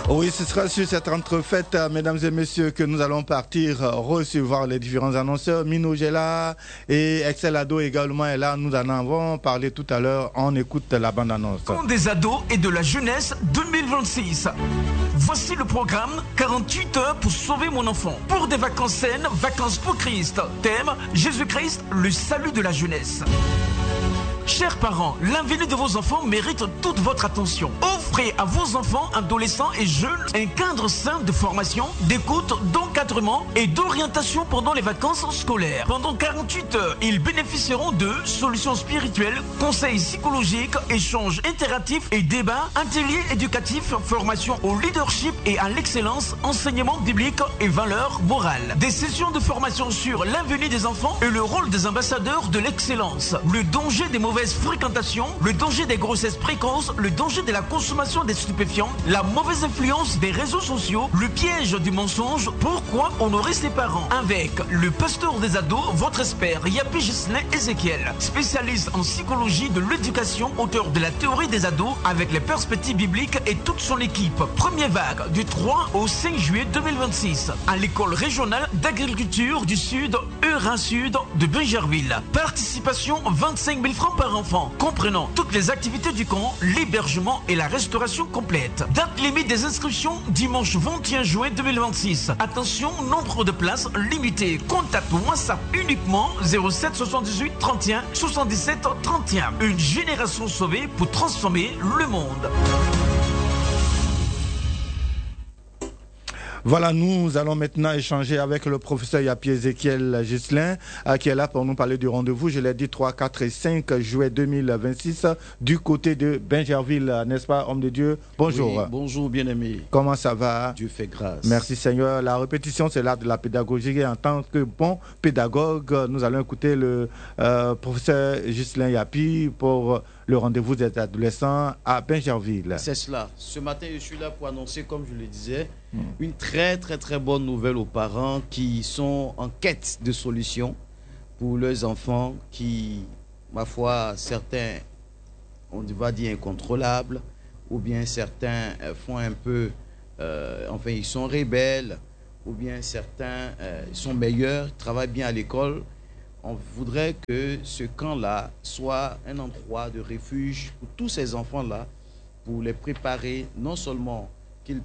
Oui, ce sera sur cette entrefaite, mesdames et messieurs, que nous allons partir recevoir les différents annonceurs. Mino Gela et Excel Ado également est là. Nous en avons parlé tout à l'heure. On écoute la bande-annonce. Camp des ados et de la jeunesse 2026. Voici le programme 48 heures pour sauver mon enfant. Pour des vacances saines, vacances pour Christ. Thème Jésus-Christ, le salut de la jeunesse. Chers parents, l'avenir de vos enfants mérite toute votre attention. Offrez à vos enfants, adolescents et jeunes un cadre sain de formation, d'écoute, d'encadrement et d'orientation pendant les vacances scolaires. Pendant 48 heures, ils bénéficieront de solutions spirituelles, conseils psychologiques, échanges interactifs et débats, ateliers éducatifs, formation au leadership et à l'excellence, enseignement biblique et valeurs morales. Des sessions de formation sur l'avenir des enfants et le rôle des ambassadeurs de l'excellence. Le danger des mauvaises fréquentations, le danger des grossesses précoces, le danger de la consommation des stupéfiants, la mauvaise influence des réseaux sociaux, le piège du mensonge, pourquoi honorer ses parents. Avec le pasteur des ados, votre expert Yapi Gislain Ezekiel, spécialiste en psychologie de l'éducation, auteur de la théorie des ados avec les perspectives bibliques et toute son équipe. Première vague du 3 au 5 juillet 2026 à l'école régionale d'agriculture du Sud, Eurin Sud de Bingerville. Participation 25 000 francs par enfant, comprenant toutes les activités du camp, l'hébergement et la restauration complète. Date limite des inscriptions, dimanche 21 juin 2026. Attention, nombre de places limité. Contact WhatsApp uniquement 07 78 31 77 31. Une génération sauvée pour transformer le monde. Voilà, nous allons maintenant échanger avec le professeur Yapi Ezekiel Gislain, qui est là pour nous parler du rendez-vous. Je l'ai dit 3, 4 et 5 juillet 2026 du côté de Bingerville, n'est-ce pas, homme de Dieu? Bonjour. Oui, bonjour, bien-aimé. Comment ça va? Dieu fait grâce. Merci Seigneur. La répétition, c'est l'art de la pédagogie. Et en tant que bon pédagogue, nous allons écouter le professeur Gislain Yapi pour le rendez-vous des adolescents à Bingerville. C'est cela. Ce matin, je suis là pour annoncer, comme je le disais, une très bonne nouvelle aux parents qui sont en quête de solutions pour leurs enfants qui, ma foi, certains, on va dire incontrôlables, ou bien certains font un peu, enfin, ils sont rebelles, ou bien certains sont meilleurs, travaillent bien à l'école. On voudrait que ce camp-là soit un endroit de refuge pour tous ces enfants-là, pour les préparer, non seulement qu'ils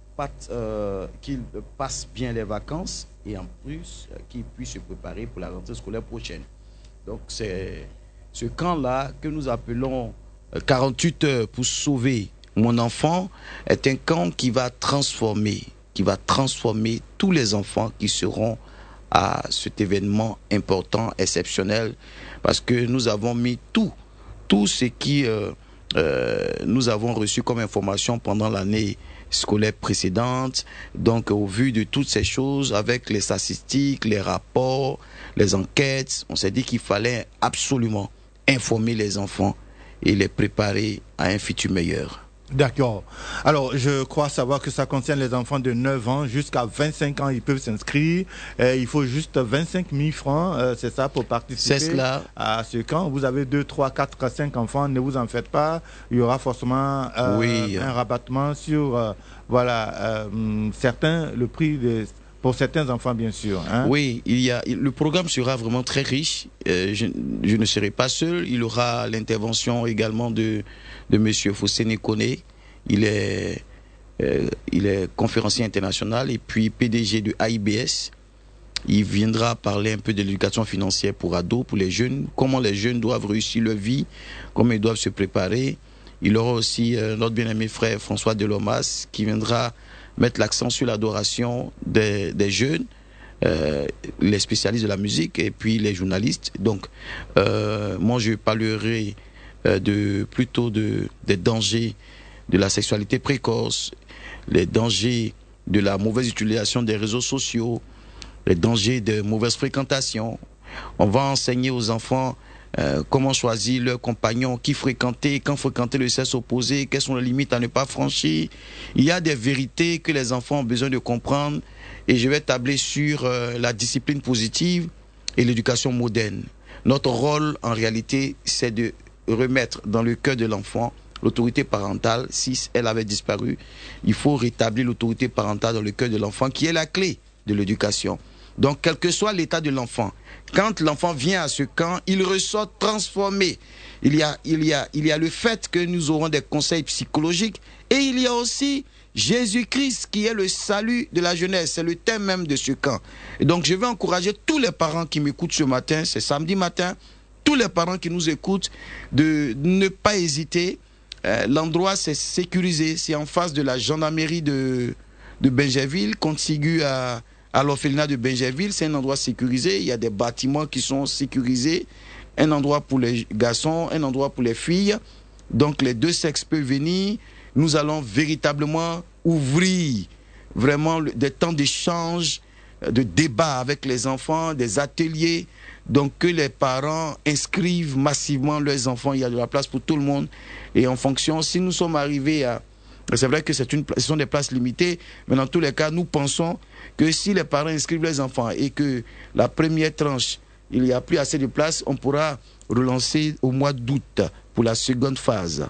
passent bien les vacances, et en plus qu'ils puissent se préparer pour la rentrée scolaire prochaine. Donc c'est ce camp-là que nous appelons 48 heures pour sauver mon enfant, est un camp qui va transformer tous les enfants qui seront à cet événement important, exceptionnel, parce que nous avons mis tout ce qui nous avons reçu comme information pendant l'année scolaire précédente. Donc, au vu de toutes ces choses, avec les statistiques, les rapports, les enquêtes, on s'est dit qu'il fallait absolument informer les enfants et les préparer à un futur meilleur. D'accord. Alors, je crois savoir que ça concerne les enfants de 9 ans jusqu'à 25 ans. Ils peuvent s'inscrire. Il faut juste 25 000 francs, c'est ça, pour participer à ce camp. Vous avez 2, 3, 4, 5 enfants. Ne vous en faites pas. Il y aura forcément un rabattement sur, certains, le prix pour certains enfants, bien sûr. Hein? Oui, le programme sera vraiment très riche. Je ne serai pas seul. Il y aura l'intervention également de M. Fossé Nekone. Il est conférencier international et puis PDG de AIBS. Il viendra parler un peu de l'éducation financière pour ados, pour les jeunes, comment les jeunes doivent réussir leur vie, comment ils doivent se préparer. Il aura aussi notre bien-aimé frère François Delomas qui viendra mettre l'accent sur l'adoration des jeunes, les spécialistes de la musique et puis les journalistes. Donc, moi, je parlerai plutôt des dangers de la sexualité précoce, les dangers de la mauvaise utilisation des réseaux sociaux, les dangers de mauvaise fréquentation. On va enseigner aux enfants comment choisir leur compagnon, qui fréquenter, quand fréquenter le sexe opposé, quelles sont les limites à ne pas franchir. Il y a des vérités que les enfants ont besoin de comprendre et je vais tabler sur la discipline positive et l'éducation moderne. Notre rôle, en réalité, c'est de remettre dans le cœur de l'enfant l'autorité parentale, si elle avait disparu, il faut rétablir l'autorité parentale dans le cœur de l'enfant, qui est la clé de l'éducation. Donc, quel que soit l'état de l'enfant, quand l'enfant vient à ce camp, il ressort transformé. Il y a le fait que nous aurons des conseils psychologiques, et il y a aussi Jésus-Christ qui est le salut de la jeunesse. C'est le thème même de ce camp. Et donc, je vais encourager tous les parents qui m'écoutent ce matin, c'est samedi matin, tous les parents qui nous écoutent, de ne pas hésiter. L'endroit, c'est sécurisé. C'est en face de la gendarmerie de Bingerville, contigu à l'orphelinat de Bingerville. C'est un endroit sécurisé. Il y a des bâtiments qui sont sécurisés. Un endroit pour les garçons, un endroit pour les filles. Donc, les deux sexes peuvent venir. Nous allons véritablement ouvrir vraiment des temps d'échange, de débat avec les enfants, des ateliers. Donc, que les parents inscrivent massivement leurs enfants. Il y a de la place pour tout le monde. Et en fonction, si nous sommes arrivés à... C'est vrai que ce sont des places limitées, mais dans tous les cas, nous pensons que si les parents inscrivent leurs enfants et que la première tranche, il n'y a plus assez de place, on pourra relancer au mois d'août pour la seconde phase.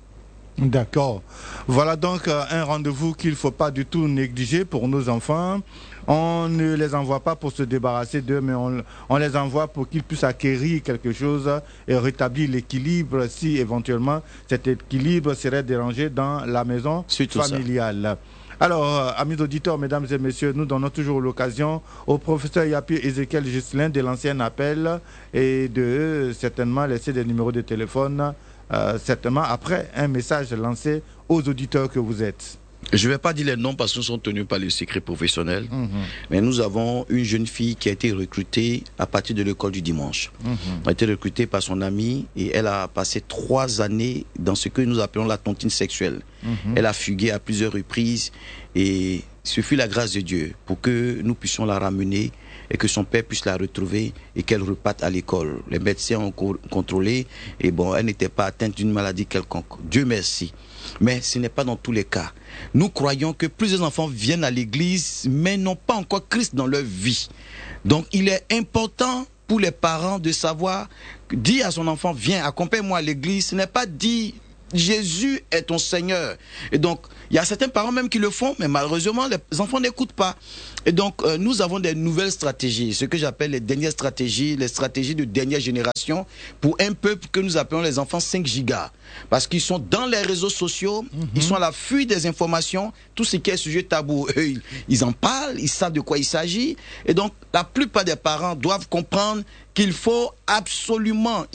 D'accord. Voilà donc un rendez-vous qu'il ne faut pas du tout négliger pour nos enfants. On ne les envoie pas pour se débarrasser d'eux, mais on les envoie pour qu'ils puissent acquérir quelque chose et rétablir l'équilibre si éventuellement cet équilibre serait dérangé dans la maison familiale. Alors, amis auditeurs, mesdames et messieurs, nous donnons toujours l'occasion au professeur Yapi Ezekiel Ghislain de l'ancien appel et de certainement laisser des numéros de téléphone, certainement après un message lancé aux auditeurs que vous êtes. Je ne vais pas dire les noms parce qu'ils sont tenus par le secret professionnel, mais nous avons une jeune fille qui a été recrutée à partir de l'école du dimanche. Elle a été recrutée par son amie et elle a passé 3 années dans ce que nous appelons la tontine sexuelle. Elle a fugué à plusieurs reprises et ce fut la grâce de Dieu pour que nous puissions la ramener et que son père puisse la retrouver et qu'elle reparte à l'école. Les médecins ont contrôlé et bon, elle n'était pas atteinte d'une maladie quelconque. Dieu merci. Mais ce n'est pas dans tous les cas. Nous croyons que plusieurs enfants viennent à l'église, mais n'ont pas encore Christ dans leur vie. Donc, il est important pour les parents de savoir, dire à son enfant, viens, accompagne-moi à l'église. Ce n'est pas dire, Jésus est ton Seigneur. Et donc, il y a certains parents même qui le font, mais malheureusement, les enfants n'écoutent pas. Et donc, nous avons des nouvelles stratégies, ce que j'appelle les dernières stratégies, les stratégies de dernière génération, pour un peuple que nous appelons les enfants 5 gigas. Parce qu'ils sont dans les réseaux sociaux, ils sont à l'affût des informations, tout ce qui est sujet tabou, eux, ils en parlent, ils savent de quoi il s'agit. Et donc, la plupart des parents doivent comprendre qu'il faut absolument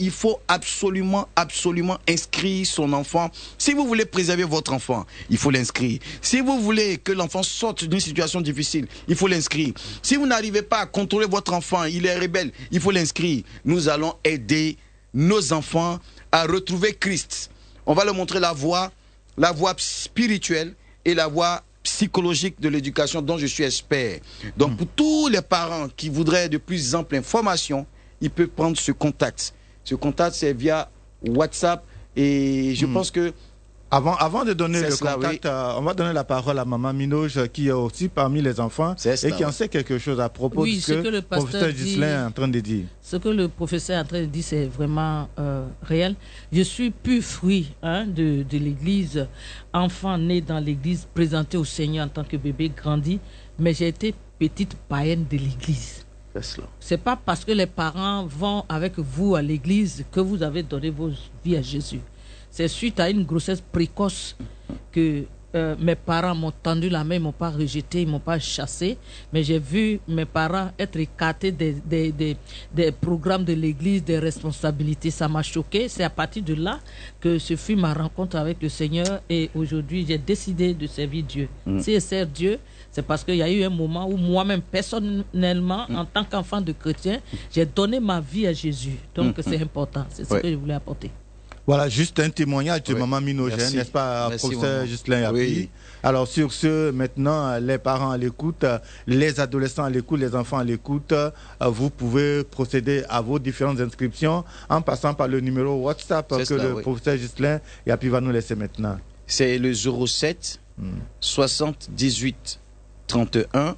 inscrire son enfant. Si vous voulez préserver votre enfant, il faut l'inscrire. Si vous voulez que l'enfant sorte d'une situation difficile, il faut l'inscrire. Si vous n'arrivez pas à contrôler votre enfant, il est rebelle, il faut l'inscrire. Nous allons aider nos enfants à retrouver Christ. On va leur montrer la voie spirituelle et la voie psychologique de l'éducation dont je suis expert. Donc, pour tous les parents qui voudraient de plus amples informations, ils peuvent prendre ce contact. Ce contact, c'est via WhatsApp et je pense que... Avant de donner le contact, on va donner la parole à Maman Minoge qui est aussi parmi les enfants et qui en sait quelque chose à propos de ce que le professeur Ghislain est en train de dire. Ce que le professeur est en train de dire, c'est vraiment réel. Je suis pur fruit de l'église, enfant né dans l'église, présenté au Seigneur en tant que bébé, grandi, mais j'ai été petite païenne de l'église. C'est pas parce que les parents vont avec vous à l'église que vous avez donné vos vies à Jésus. C'est suite à une grossesse précoce que mes parents m'ont tendu la main, ils ne m'ont pas rejeté, ils ne m'ont pas chassé. Mais j'ai vu mes parents être écartés des programmes de l'église, des responsabilités. Ça m'a choqué. C'est à partir de là que ce fut ma rencontre avec le Seigneur. Et aujourd'hui, j'ai décidé de servir Dieu. Si je sers Dieu, c'est parce qu'il y a eu un moment où moi-même, personnellement, en tant qu'enfant de chrétien, j'ai donné ma vie à Jésus. Donc, c'est important. C'est ce que je voulais apporter. Voilà, juste un témoignage de Maman Minoge, n'est-ce pas, professeur Ghislain Yapi? Oui. Alors, sur ce, maintenant, les parents à l'écoute, les adolescents à l'écoute, les enfants à l'écoute, vous pouvez procéder à vos différentes inscriptions en passant par le numéro WhatsApp que le professeur Ghislain Yapi va nous laisser maintenant. C'est le 07 78 31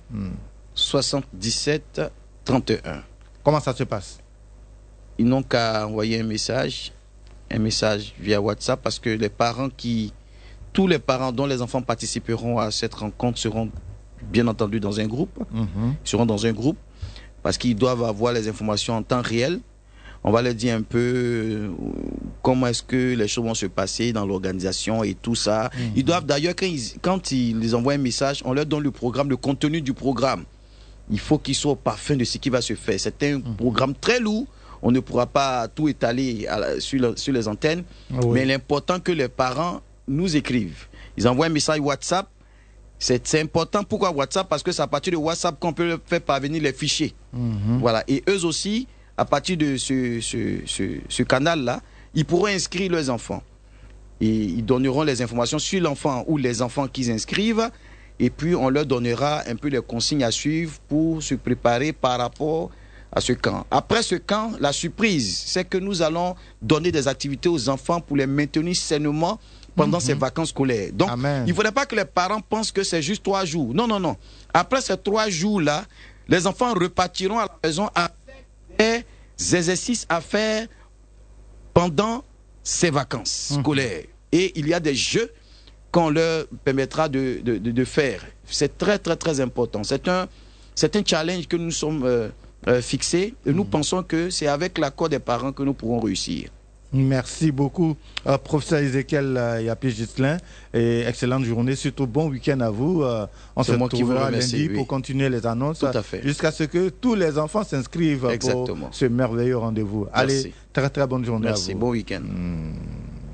77 31. Comment ça se passe? Ils n'ont qu'à envoyer un message un message via WhatsApp parce que tous les parents dont les enfants participeront à cette rencontre seront bien entendu dans un groupe. Ils seront dans un groupe parce qu'ils doivent avoir les informations en temps réel. On va leur dire un peu comment est-ce que les choses vont se passer dans l'organisation et tout ça. Ils doivent d'ailleurs, quand ils envoient un message, on leur donne le programme, le contenu du programme. Il faut qu'ils soient au parfum de ce qui va se faire. C'est un programme très lourd. On ne pourra pas tout étaler sur les antennes. Mais l'important que les parents nous écrivent. Ils envoient un message WhatsApp. C'est important. Pourquoi WhatsApp? Parce que c'est à partir de WhatsApp qu'on peut faire parvenir les fichiers. Voilà. Et eux aussi, à partir de ce canal-là, ils pourront inscrire leurs enfants. Et ils donneront les informations sur l'enfant ou les enfants qu'ils inscrivent. Et puis, on leur donnera un peu les consignes à suivre pour se préparer par rapport à ce camp. Après ce camp, la surprise, c'est que nous allons donner des activités aux enfants pour les maintenir sainement pendant ces vacances scolaires. Donc, il ne faudrait pas que les parents pensent que c'est juste 3 jours. Non, non, non. Après ces 3 jours-là, les enfants repartiront à la maison avec des exercices à faire pendant ces vacances scolaires. Et il y a des jeux qu'on leur permettra de faire. C'est très, très, très important. C'est un challenge que nous sommes fixés. Et nous pensons que c'est avec l'accord des parents que nous pourrons réussir. Merci beaucoup, professeur Ezekiel Yapi-Ghislain, et excellente journée, surtout bon week-end à vous. On se retrouvera lundi pour continuer les annonces, jusqu'à ce que tous les enfants s'inscrivent pour ce merveilleux rendez-vous. Allez, très très bonne journée à vous. Merci, bon week-end.